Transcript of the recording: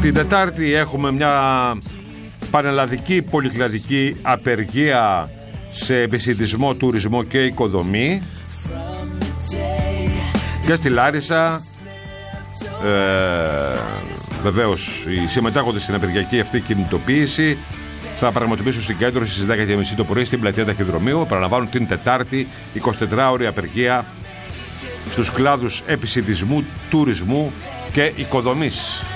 Την Τετάρτη έχουμε μια πανελλαδική πολυκλαδική απεργία σε επισιτισμό, τουρισμό και οικοδομή. Και στη Λάρισα βεβαίως οι συμμετέχοντες στην απεργιακή αυτή κινητοποίηση θα πραγματοποιήσουν συγκέντρωση στις 10:30 το πρωί στην πλατεία Ταχυδρομείου. Παραλαμβάνουν την Τετάρτη 24ωρη απεργία στους κλάδους επισιτισμού, τουρισμού και οικοδομής.